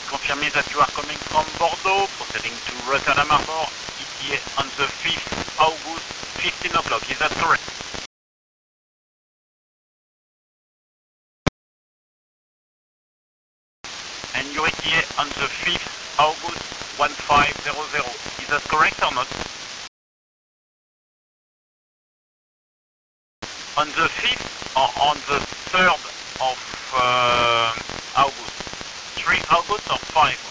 confirm me that you are coming from Bordeaux, proceeding to Rotterdam Airport, ETA on the 5th August, 15 o'clock. Is that correct? And your ETA on the 5th August, 1500. Is that correct or not? On the 5th or on the 3rd of August? 3 August or 5?